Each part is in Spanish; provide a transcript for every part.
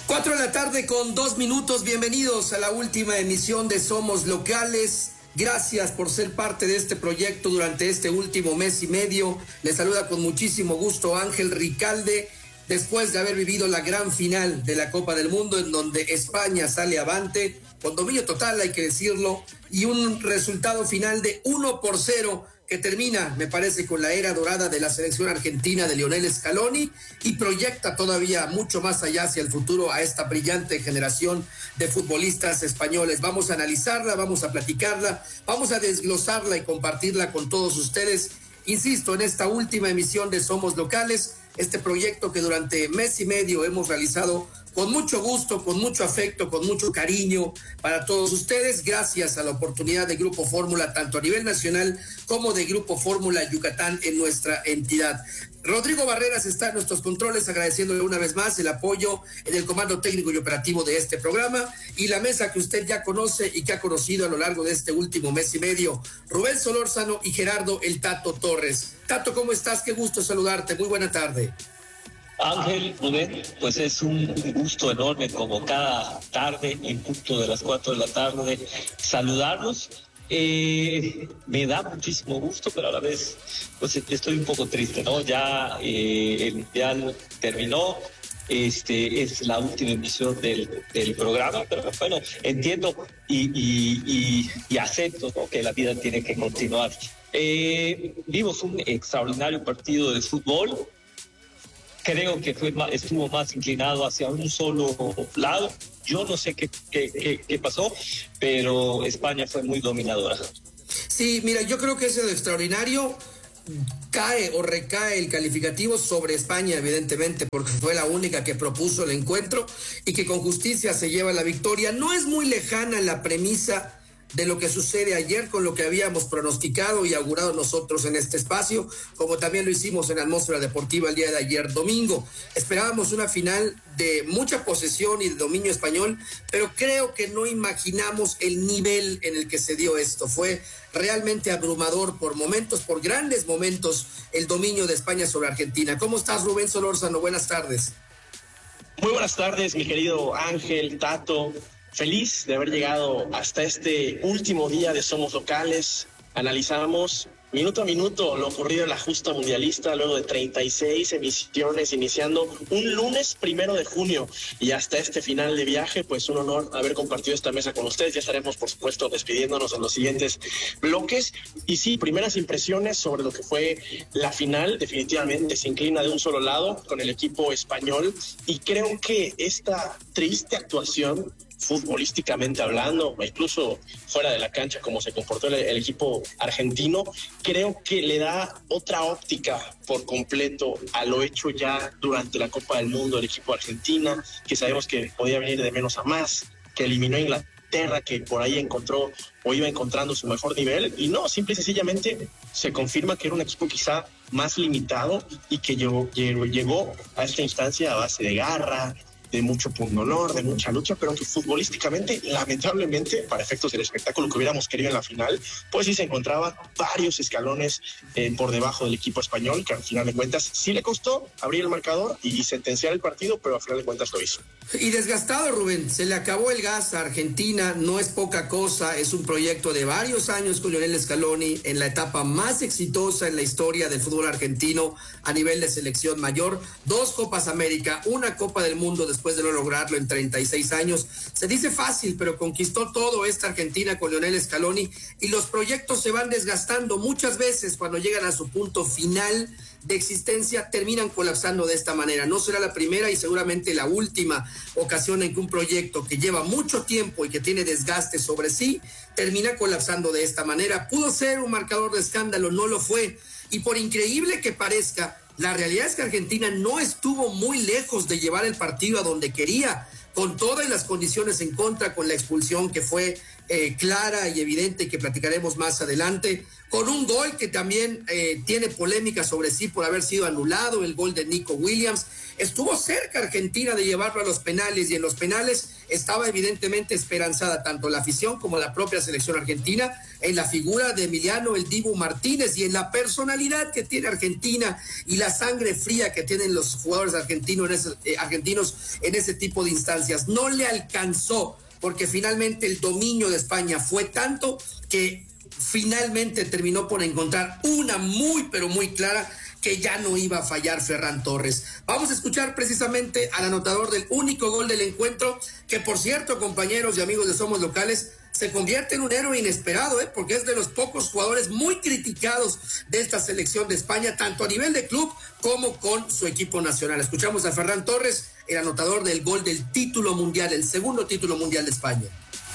4 de la tarde con 2 minutos. Bienvenidos a la última emisión de Somos Locales. Gracias por ser parte de este proyecto durante este último mes y medio. Les saluda con muchísimo gusto Ángel Ricalde, después de haber vivido la gran final de la Copa del Mundo, en donde España sale avante, con dominio total, hay que decirlo, y un resultado final de 1-0, que termina, me parece, con la era dorada de la selección argentina de Lionel Scaloni y proyecta todavía mucho más allá hacia el futuro a esta brillante generación de futbolistas españoles. Vamos a analizarla, vamos a platicarla, vamos a desglosarla y compartirla con todos ustedes. Insisto, en esta última emisión de Somos Locales, este proyecto que durante mes y medio hemos realizado con mucho gusto, con mucho afecto, con mucho cariño para todos ustedes, gracias a la oportunidad de Grupo Fórmula, tanto a nivel nacional como de Grupo Fórmula Yucatán en nuestra entidad. Rodrigo Barreras está en nuestros controles, agradeciéndole una vez más el apoyo en el comando técnico y operativo de este programa, y la mesa que usted ya conoce y que ha conocido a lo largo de este último mes y medio, Rubén Solórzano y Gerardo El Tato Torres. Tato, ¿cómo estás? Qué gusto saludarte, muy buena tarde. Ángel, Rubén, pues es un gusto enorme, como cada tarde, en punto de las 4 de la tarde, saludarlos. Me da muchísimo gusto, pero a la vez pues estoy un poco triste, ¿no? Ya el Mundial terminó, es la última emisión del programa, pero bueno, entiendo y acepto, ¿no?, que la vida tiene que continuar. Vimos un extraordinario partido de fútbol. Creo que estuvo más inclinado hacia un solo lado. Yo no sé qué pasó, pero España fue muy dominadora. Sí, mira, yo creo que ese de extraordinario cae o recae el calificativo sobre España, evidentemente, porque fue la única que propuso el encuentro y que con justicia se lleva la victoria. No es muy lejana la premisa de lo que sucede ayer con lo que habíamos pronosticado y augurado nosotros en este espacio, como también lo hicimos en Atmósfera Deportiva el día de ayer domingo. Esperábamos una final de mucha posesión y de dominio español, pero creo que no imaginamos el nivel en el que se dio esto. Fue realmente abrumador por momentos, por grandes momentos, el dominio de España sobre Argentina. ¿Cómo estás, Rubén Solórzano? Buenas tardes. Muy buenas tardes, mi querido Ángel, Tato. Feliz de haber llegado hasta este último día de Somos Locales. Analizamos minuto a minuto lo ocurrido en la justa mundialista luego de 36 emisiones, iniciando un lunes 1 de junio y hasta este final de viaje. Pues un honor haber compartido esta mesa con ustedes. Ya estaremos, por supuesto, despidiéndonos en los siguientes bloques. Y sí, primeras impresiones sobre lo que fue la final. Definitivamente se inclina de un solo lado con el equipo español, y creo que esta triste actuación, futbolísticamente hablando, incluso fuera de la cancha, como se comportó el equipo argentino, creo que le da otra óptica por completo a lo hecho ya durante la Copa del Mundo del equipo argentina, que sabemos que podía venir de menos a más, que eliminó a Inglaterra, que por ahí encontró o iba encontrando su mejor nivel, y no, simple y sencillamente se confirma que era un equipo quizá más limitado y que llegó a esta instancia a base de garra, de mucho pundonor, de mucha lucha, pero que futbolísticamente, lamentablemente, para efectos del espectáculo que hubiéramos querido en la final, pues sí se encontraba varios escalones por debajo del equipo español, que al final de cuentas sí le costó abrir el marcador y sentenciar el partido, pero al final de cuentas lo hizo. Y desgastado, Rubén, se le acabó el gas a Argentina, no es poca cosa, es un proyecto de varios años con Lionel Scaloni, en la etapa más exitosa en la historia del fútbol argentino a nivel de selección mayor, 2 Copas América, una Copa del Mundo después de no lograrlo en 36 años. Se dice fácil, pero conquistó todo esta Argentina con Lionel Scaloni, y los proyectos se van desgastando. Muchas veces cuando llegan a su punto final de existencia terminan colapsando de esta manera. No será la primera y seguramente la última ocasión en que un proyecto que lleva mucho tiempo y que tiene desgaste sobre sí termina colapsando de esta manera. Pudo ser un marcador de escándalo, no lo fue, y por increíble que parezca, la realidad es que Argentina no estuvo muy lejos de llevar el partido a donde quería. con todas las condiciones en contra, con la expulsión que fue clara y evidente, que platicaremos más adelante, con un gol que también tiene polémica sobre sí por haber sido anulado, el gol de Nico Williams. Estuvo cerca Argentina de llevarlo a los penales, y en los penales estaba evidentemente esperanzada tanto la afición como la propia selección argentina en la figura de Emiliano el Dibu Martínez y en la personalidad que tiene Argentina y la sangre fría que tienen los jugadores argentinos en ese tipo de instancias. No le alcanzó, porque finalmente el dominio de España fue tanto que finalmente terminó por encontrar una muy pero muy clara que ya no iba a fallar Ferran Torres. Vamos a escuchar precisamente al anotador del único gol del encuentro, que por cierto, compañeros y amigos de Somos Locales, se convierte en un héroe inesperado, porque es de los pocos jugadores muy criticados de esta selección de España, tanto a nivel de club como con su equipo nacional. Escuchamos a Ferran Torres, el anotador del gol del título mundial, el segundo título mundial de España.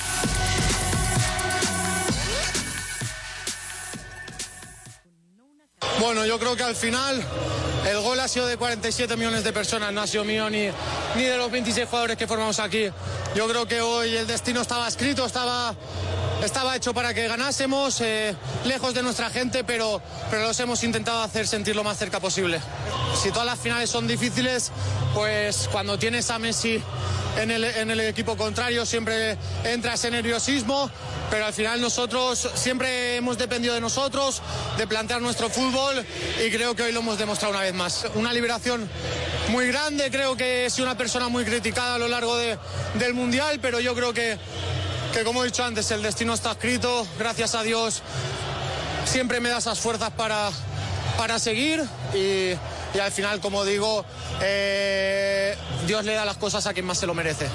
Bueno, yo creo que al final el gol ha sido de 47 millones de personas, no ha sido mío ni de los 26 jugadores que formamos aquí. Yo creo que hoy el destino estaba escrito, estaba hecho para que ganásemos, lejos de nuestra gente, pero los hemos intentado hacer sentir lo más cerca posible. Si todas las finales son difíciles, pues cuando tienes a Messi en el equipo contrario siempre entra ese nerviosismo, pero al final nosotros siempre hemos dependido de nosotros, de plantear nuestro fútbol, y creo que hoy lo hemos demostrado una vez más. Una liberación muy grande, creo que he sido una persona muy criticada a lo largo del Mundial, pero yo creo que como he dicho antes, el destino está escrito, gracias a Dios siempre me da esas fuerzas para seguir, y al final, como digo, Dios le da las cosas a quien más se lo merece.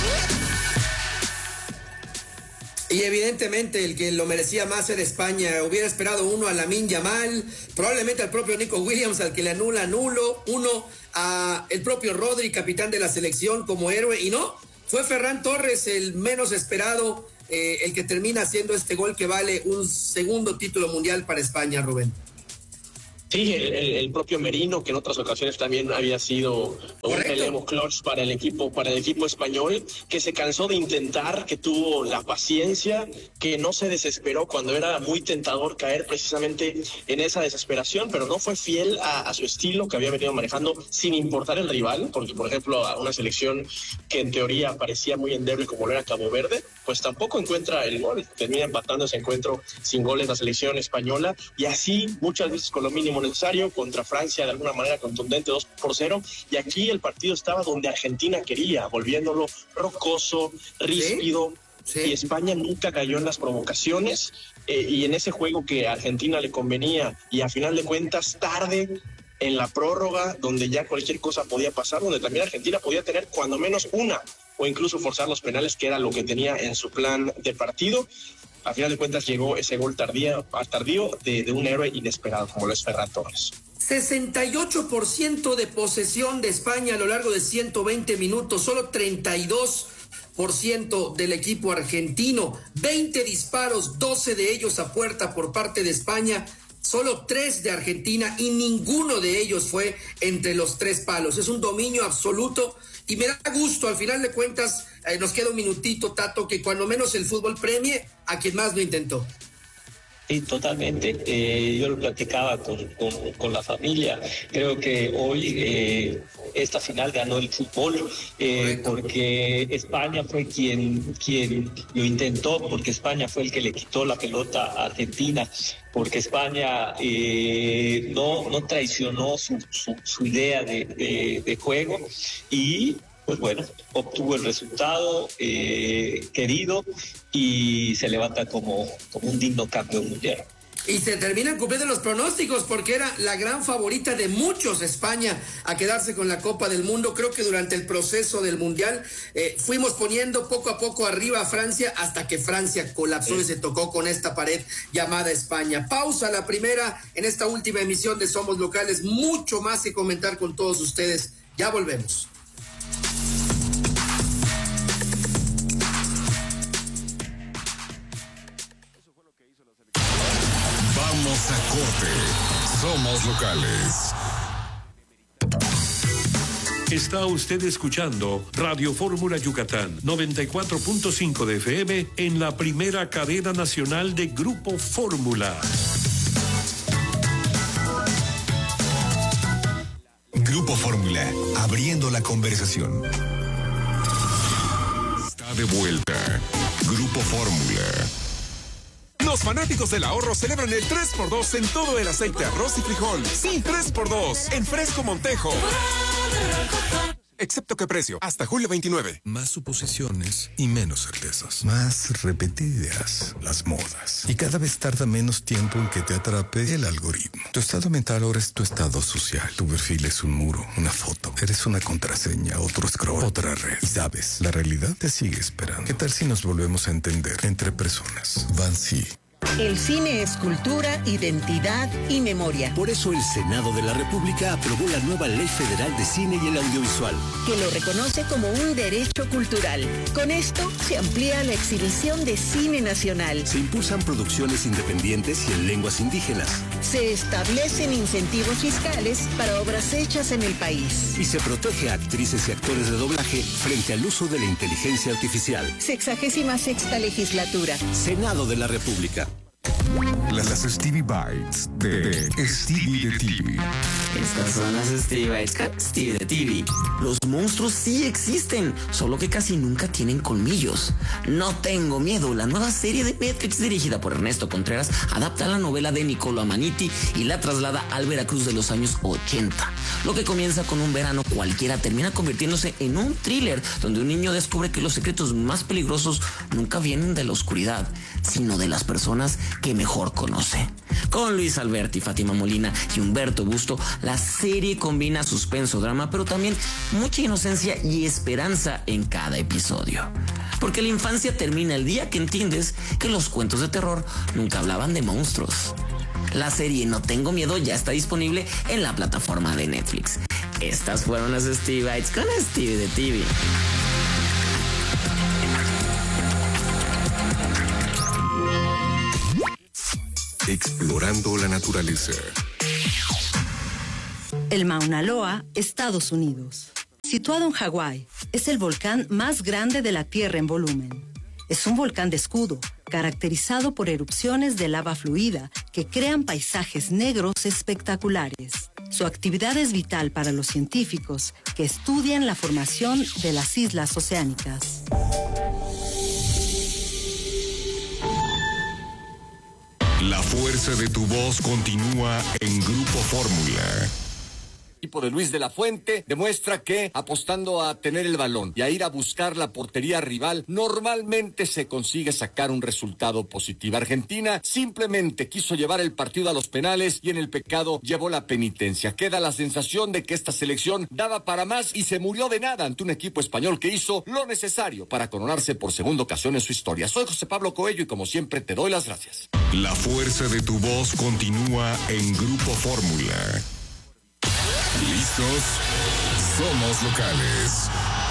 Y evidentemente el que lo merecía más era España. Hubiera esperado uno a Lamine Yamal, probablemente al propio Nico Williams, al que le anulo, uno a el propio Rodri, capitán de la selección, como héroe, y no, fue Ferran Torres el menos esperado, el que termina haciendo este gol que vale un segundo título mundial para España, Rubén. Sí, el propio Merino, que en otras ocasiones también había sido un relevo clutch para el equipo español, que se cansó de intentar, que tuvo la paciencia, que no se desesperó cuando era muy tentador caer precisamente en esa desesperación, pero no fue fiel a su estilo que había venido manejando sin importar el rival, porque por ejemplo a una selección que en teoría parecía muy endeble como lo era Cabo Verde, pues tampoco encuentra el gol, termina empatando ese encuentro sin goles la selección española, y así muchas veces con lo mínimo necesario, contra Francia de alguna manera contundente 2-0, y aquí el partido estaba donde Argentina quería, volviéndolo rocoso, ríspido, sí. Y España nunca cayó en las provocaciones, y en ese juego que a Argentina le convenía, y a final de cuentas tarde en la prórroga, donde ya cualquier cosa podía pasar, donde también Argentina podía tener cuando menos una, o incluso forzar los penales, que era lo que tenía en su plan de partido. A final de cuentas llegó ese gol tardío de un héroe inesperado como lo es Ferran Torres. 68% de posesión de España a lo largo de 120 minutos, solo 32% del equipo argentino, 20 disparos, 12 de ellos a puerta por parte de España, solo 3 de Argentina, y ninguno de ellos fue entre los 3 palos. Es un dominio absoluto. Y me da gusto, al final de cuentas, nos queda un minutito, Tato, que cuando menos el fútbol premie a quien más lo intentó. Sí, totalmente. Yo lo platicaba con la familia. Creo que hoy esta final ganó el fútbol, porque España fue quien lo intentó, porque España fue el que le quitó la pelota a Argentina, porque España no traicionó su idea de juego, y pues bueno, obtuvo el resultado querido y se levanta como un digno campeón mundial. Y se terminan cumpliendo los pronósticos, porque era la gran favorita de muchos España a quedarse con la Copa del Mundo. Creo que durante el proceso del Mundial fuimos poniendo poco a poco arriba a Francia, hasta que Francia colapsó y se tocó con esta pared llamada España. Pausa la primera en esta última emisión de Somos Locales. Mucho más que comentar con todos ustedes. Ya volvemos. Vamos a corte. Somos Locales. Está usted escuchando Radio Fórmula Yucatán, 94.5 de FM en la primera cadena nacional de Grupo Fórmula. Grupo Fórmula, abriendo la conversación. Está de vuelta. Grupo Fórmula. Los fanáticos del ahorro celebran el 3x2 en todo el aceite, arroz y frijol. Sí, 3x2 en Fresco Montejo. Excepto qué precio, hasta julio 29. Más suposiciones y menos certezas. Más repetidas las modas. Y cada vez tarda menos tiempo en que te atrape el algoritmo. Tu estado mental ahora es tu estado social. Tu perfil es un muro, una foto. Eres una contraseña, otro scroll, otra red. Y sabes, la realidad te sigue esperando. ¿Qué tal si nos volvemos a entender entre personas? Bansi. El cine es cultura, identidad y memoria. Por eso el Senado de la República aprobó la nueva Ley Federal de Cine y el Audiovisual, que lo reconoce como un derecho cultural. Con esto se amplía la exhibición de cine nacional. Se impulsan producciones independientes y en lenguas indígenas. Se establecen incentivos fiscales para obras hechas en el país. Y se protege a actrices y actores de doblaje frente al uso de la inteligencia artificial. 66ª legislatura. Senado de la República. Las Stevie Bites de Stevie de TV. Estas son las Stevie Bites con Stevie de TV. Los monstruos sí existen, solo que casi nunca tienen colmillos. No tengo miedo. La nueva serie de Netflix dirigida por Ernesto Contreras adapta la novela de Niccolo Amaniti y la traslada al Veracruz de los años 80. Lo que comienza con un verano cualquiera termina convirtiéndose en un thriller donde un niño descubre que los secretos más peligrosos nunca vienen de la oscuridad, sino de las personas que mejor conoce. Con Luis Alberti, Fátima Molina y Humberto Busto, la serie combina suspenso, drama, pero también mucha inocencia y esperanza en cada episodio. Porque la infancia termina el día que entiendes que los cuentos de terror nunca hablaban de monstruos. La serie No Tengo Miedo ya está disponible en la plataforma de Netflix. Estas fueron las Stevie Bites con Stevie de TV. Explorando la naturaleza. El Mauna Loa, Estados Unidos. Situado en Hawái, es el volcán más grande de la Tierra en volumen. Es un volcán de escudo, caracterizado por erupciones de lava fluida que crean paisajes negros espectaculares. Su actividad es vital para los científicos que estudian la formación de las islas oceánicas. La fuerza de tu voz continúa en Grupo Fórmula. El equipo de Luis de la Fuente demuestra que, apostando a tener el balón y a ir a buscar la portería rival, normalmente se consigue sacar un resultado positivo. Argentina simplemente quiso llevar el partido a los penales y en el pecado llevó la penitencia. Queda la sensación de que esta selección daba para más y se murió de nada ante un equipo español que hizo lo necesario para coronarse por segunda ocasión en su historia. Soy José Pablo Coello y como siempre te doy las gracias. La fuerza de tu voz continúa en Grupo Fórmula. ¿Listos? Somos locales.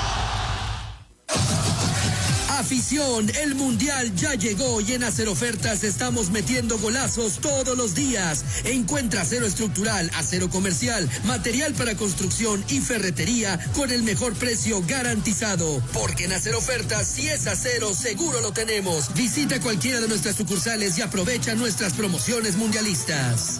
Afición, el Mundial ya llegó y en Acero Ofertas estamos metiendo golazos todos los días. Encuentra acero estructural, acero comercial, material para construcción y ferretería con el mejor precio garantizado. Porque en Acero Ofertas, si es acero, seguro lo tenemos. Visita cualquiera de nuestras sucursales y aprovecha nuestras promociones mundialistas.